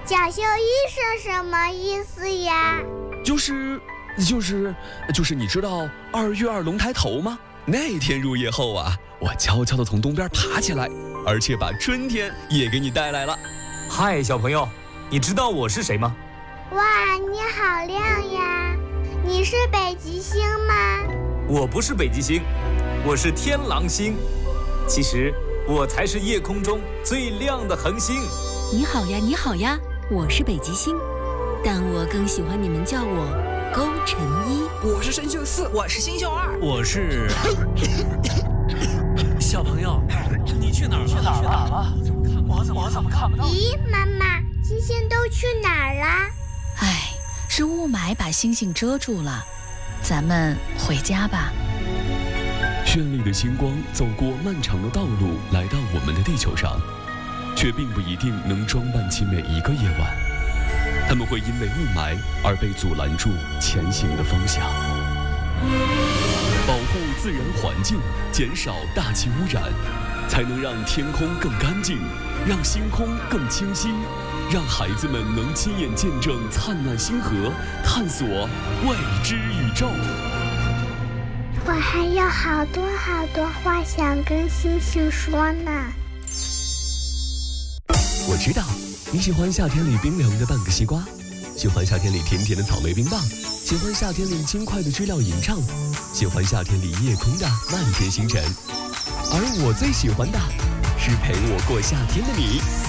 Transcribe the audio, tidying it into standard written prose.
贾秀医生什么意思呀？ 就是你知道2月2龙抬头吗？那天入夜后啊，我悄悄地从东边爬起来，而且把春天也给你带来了。 嗨，小朋友，你知道我是谁吗？ 哇，你好亮呀！你是北极星吗？ 我不是北极星，我是天狼星。其实我才是夜空中最亮的恒星。 你好呀，你好呀，我是北极星，但我更喜欢你们叫我勾陈一。 我是生锈4，我是星宿2， 我是小朋友，你去哪儿了？我怎么看不到？ 咦，妈妈，星星都去哪儿了？ 唉，是雾霾把星星遮住了，咱们回家吧。 绚丽的星光走过漫长的道路，来到我们的地球上，却并不一定能装扮起每一个夜晚。他们会因为雾霾而被阻拦住前行的方向。保护自然环境，减少大气污染，才能让天空更干净，让星空更清晰，让孩子们能亲眼见证灿烂星河，探索未知宇宙。 我还有好多好多话想跟星星说呢。 我知道你喜欢夏天里冰凉的半个西瓜，喜欢夏天里甜甜的草莓冰棒，喜欢夏天里轻快的知了吟唱，喜欢夏天里夜空的漫天星辰。而我最喜欢的是陪我过夏天的你。